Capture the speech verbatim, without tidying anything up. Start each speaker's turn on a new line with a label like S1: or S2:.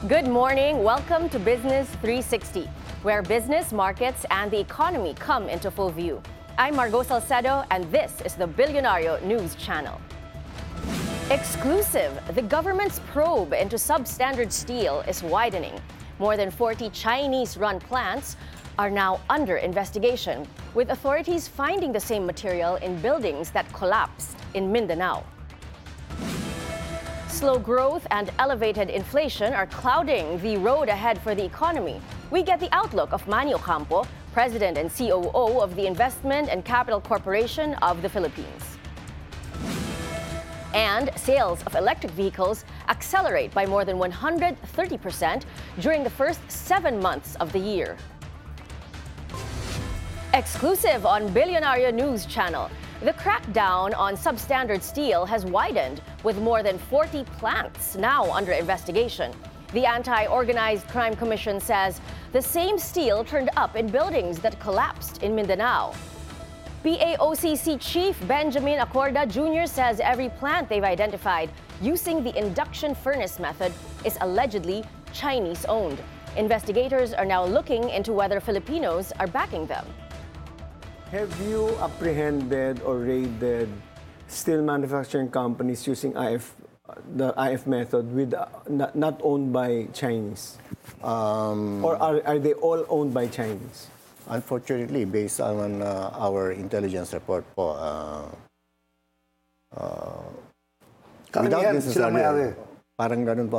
S1: Good morning. Welcome to Business three sixty, where business, markets, and the economy come into full view. I'm Margot Salcedo, and this is the Billionario News Channel. Exclusive, the government's probe into substandard steel is widening. More than forty Chinese-run plants are now under investigation, with authorities finding the same material in buildings that collapsed in Mindanao. Slow growth and elevated inflation are clouding the road ahead for the economy. We get the outlook of Manny Ocampo, President and C O O of the Investment and Capital Corporation of the Philippines. And sales of electric vehicles accelerate by more than one hundred thirty percent during the first seven months of the year. Exclusive on Billionario News Channel. The crackdown on substandard steel has widened, with more than forty plants now under investigation. The Anti-Organized Crime Commission says the same steel turned up in buildings that collapsed in Mindanao. P A O C C Chief Benjamin Acorda Junior says every plant they've identified using the induction furnace method is allegedly Chinese-owned. Investigators are now looking into whether Filipinos are backing them.
S2: Have you apprehended or raided steel manufacturing companies using I F, the I F method with uh, not, not owned by Chinese?
S3: Um,
S2: Or are, are they all owned by Chinese?
S3: Unfortunately, based on uh, our intelligence report po, uh, uh, without
S4: Karamihan sila may-ari.
S3: necessarily, parang ganun po